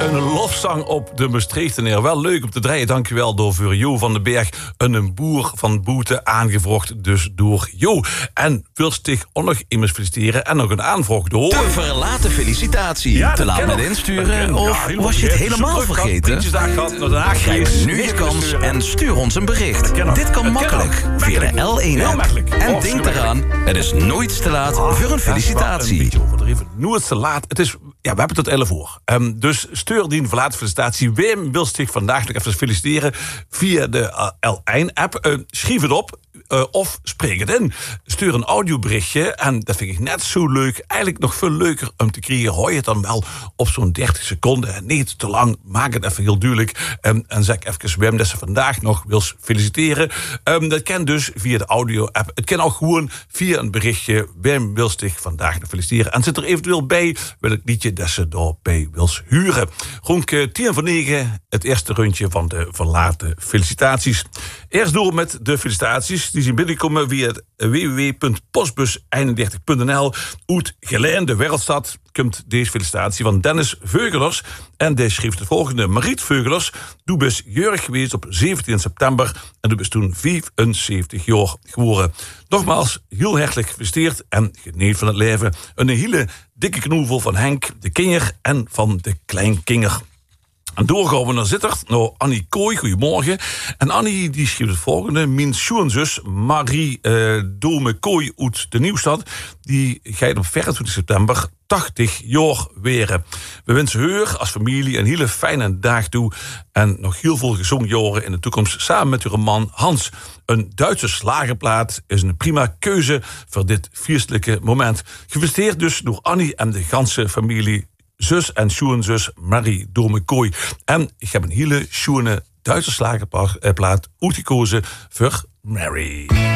een lofzang op de Maastrichtenaar. Wel leuk om te draaien, dankjewel, door voor Jo van den Berg. Een boer van Boete, aangevraagd dus door Jo. En wil zich ook nog immers feliciteren en nog een aanvraag door... Te verlaten felicitatie. Ja, te laat met insturen? Of was je het helemaal vergeten? Grijp nu je kans en stuur ons een bericht. Dit kan makkelijk via de L1-app. En denk eraan, het is nooit te laat voor een felicitatie. Nooit te laat. Het is... Ja, we hebben tot 11 uur. Dus stuur die een verlaten felicitatie. Wim wil zich vandaag nog even feliciteren via de L1-app. Schrijf het op of spreek het in. Stuur een audioberichtje. En dat vind ik net zo leuk. Eigenlijk nog veel leuker om te krijgen. Hoor je het dan wel op zo'n 30 seconden. Niet te lang. Maak het even heel duidelijk. En zeg even Wim dat ze vandaag nog wil feliciteren. Dat kan dus via de audio-app. Het kan ook gewoon via een berichtje. Wim wil zich vandaag nog feliciteren. En zit er eventueel bij welk liedje dat ze daarbij wil huren. Rond 10:09 het eerste rondje van de verlaten felicitaties. Eerst door met de felicitaties. Die zien binnenkomen via www.postbus31.nl. Uit Geleen, de Wereldstad, komt deze felicitatie van Dennis Veugelers. En die schreef het volgende. Mariet Veugelers, du bent jeurig geweest op 17 september. En du bent toen 75 jaar geworden. Nogmaals, heel hartelijk gefeliciteerd en geniet van het leven. Een hele dikke knoevel van Henk, de Kinger en van de Kleinkinger. En doorgaan we naar Zittert, naar Annie Kooi. Goedemorgen. En Annie die schreef het volgende. Mijn schoonzus Marie Dome Kooi uit de Nieuwstad. Die gaat op 24 september 80 jaar weren. We wensen haar als familie een hele fijne dag toe. En nog heel veel gezongen jaren in de toekomst. Samen met uw man Hans. Een Duitse slagerplaat is een prima keuze voor dit feestelijke moment. Gefeliciteerd dus door Annie en de ganse familie. Zus en schoonzus Marie Domekooi. En ik heb een hele schoene Duitse slagerplaat uitgekozen voor Mary.